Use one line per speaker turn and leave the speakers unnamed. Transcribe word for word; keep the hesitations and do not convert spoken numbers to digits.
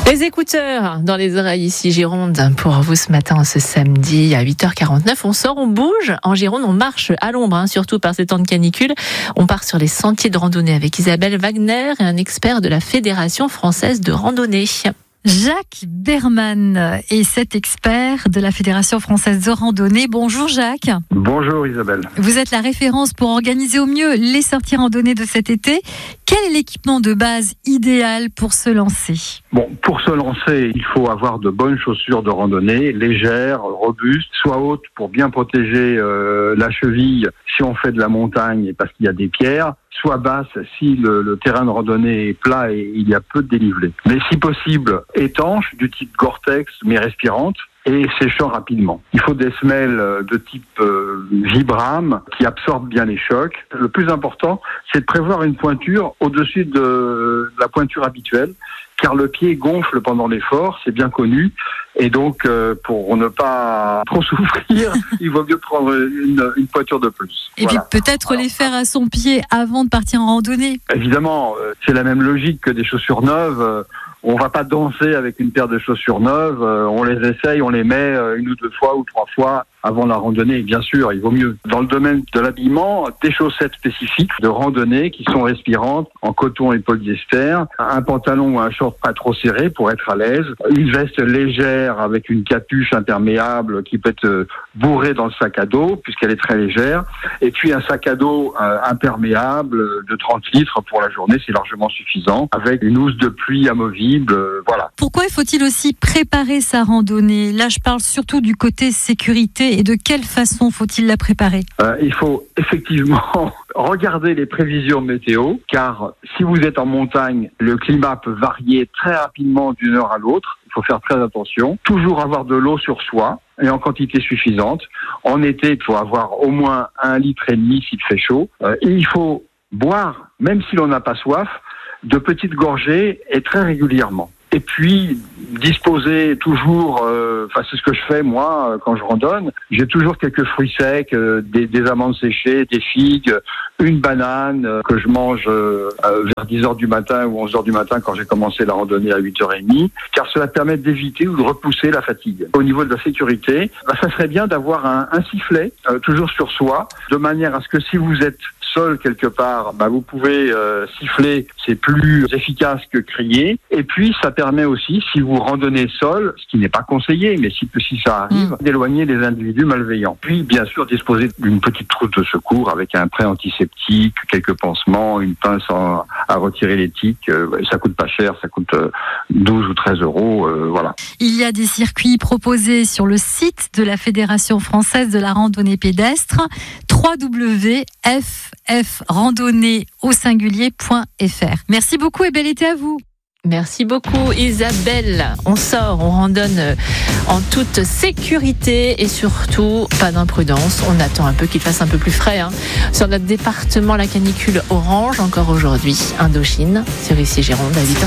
Les écouteurs dans les oreilles ici Gironde pour vous ce matin, ce samedi à huit heures quarante-neuf. On sort, on bouge. En Gironde, on marche à l'ombre, hein, surtout par ces temps de canicule. On part sur les sentiers de randonnée avec Isabelle Wagner et un expert de la Fédération française de randonnée.
Jacques Berman est cet expert de la Fédération française de randonnée. Bonjour Jacques.
Bonjour Isabelle.
Vous êtes la référence pour organiser au mieux les sorties randonnées de cet été. Quel est l'équipement de base idéal pour se lancer ?
Bon, pour se lancer, il faut avoir de bonnes chaussures de randonnée, légères, robustes, soit hautes pour bien protéger euh, la cheville si on fait de la montagne et parce qu'il y a des pierres, soit basse si le, le terrain de randonnée est plat et il y a peu de dénivelé. Mais si possible, étanche, du type Gore-Tex, mais respirante, et séchant rapidement. Il faut des semelles de type euh, Vibram qui absorbent bien les chocs. Le plus important, c'est de prévoir une pointure au-dessus de, de la pointure habituelle, car le pied gonfle pendant l'effort, c'est bien connu. Et donc, euh, pour ne pas trop souffrir, il vaut mieux prendre une, une pointure de plus.
Et voilà. Puis peut-être Alors, les faire à son pied avant de partir en randonnée.
Évidemment, euh, c'est la même logique que des chaussures neuves. Euh, On va pas danser avec une paire de chaussures neuves, euh, on les essaye, on les met euh, une ou deux fois ou trois fois avant la randonnée, et bien sûr, il vaut mieux. Dans le domaine de l'habillement, des chaussettes spécifiques de randonnée qui sont respirantes, en coton et polyester, un pantalon ou un short pas trop serré pour être à l'aise, une veste légère avec une capuche imperméable qui peut être bourrée dans le sac à dos, puisqu'elle est très légère, et puis un sac à dos euh, imperméable de trente litres pour la journée, c'est largement suffisant, avec une housse de pluie amovible, euh, voilà.
Pourquoi faut-il aussi préparer sa randonnée ? Là, je parle surtout du côté sécurité. Et de quelle façon faut-il la préparer ?
euh, Il faut effectivement regarder les prévisions météo, car si vous êtes en montagne, le climat peut varier très rapidement d'une heure à l'autre. Il faut faire très attention. Toujours avoir de l'eau sur soi et en quantité suffisante. En été, il faut avoir au moins un litre et demi s'il fait chaud. Euh, et il faut boire, même si l'on n'a pas soif, de petites gorgées et très régulièrement. Et puis, disposer toujours, enfin euh, c'est ce que je fais moi euh, quand je randonne, j'ai toujours quelques fruits secs, euh, des, des amandes séchées, des figues, une banane euh, que je mange euh, vers dix heures du matin ou onze heures du matin quand j'ai commencé la randonnée à huit heures trente, car cela permet d'éviter ou de repousser la fatigue. Au niveau de la sécurité, bah, ça serait bien d'avoir un, un sifflet euh, toujours sur soi, de manière à ce que si vous êtes seul quelque part, bah vous pouvez euh, siffler, c'est plus efficace que crier. Et puis ça permet aussi, si vous randonnez seul, ce qui n'est pas conseillé, mais si, si ça arrive, mmh. d'éloigner les individus malveillants. Puis bien sûr disposer d'une petite trousse de secours avec un prêt antiseptique, quelques pansements, une pince en, à retirer les tiques. Euh, ça coûte pas cher, ça coûte euh, douze ou treize euros, euh, voilà.
Il y a des circuits proposés sur le site de la Fédération française de la randonnée pédestre, w w w point f f randonnée au singulier point f r. Merci beaucoup et bel été à vous.
Merci beaucoup Isabelle. On sort, on randonne en toute sécurité et surtout pas d'imprudence. On attend un peu qu'il fasse un peu plus frais. Hein. Sur notre département, la canicule orange encore aujourd'hui. Indochine sur ici Gironde à huit heures.